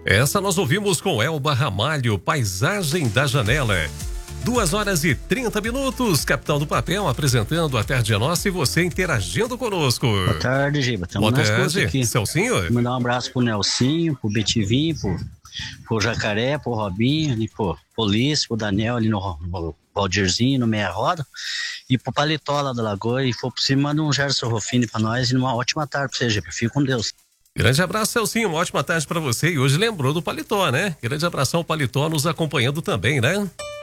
Essa nós ouvimos com Elba Ramalho, Paisagem da Janela. 2h30, Capitão do Papel apresentando a Tarde é Nossa e você interagindo conosco. Boa tarde, Giba. Boa tarde, aqui. Celcinho. Mandar um abraço pro Nelsinho, pro Betivinho, pro Jacaré, pro Robinho, ali, pro Polícia, pro Daniel ali no Valdirzinho, no Meia Roda, e pro Paletó lá da Lagoa, e for possível, manda um Gerson Rofini pra nós e uma ótima tarde pra você, Giba. Fique com Deus. Grande abraço, Celcinho, uma ótima tarde pra você, e hoje lembrou do Paletó, né? Grande abração, Paletó nos acompanhando também, né?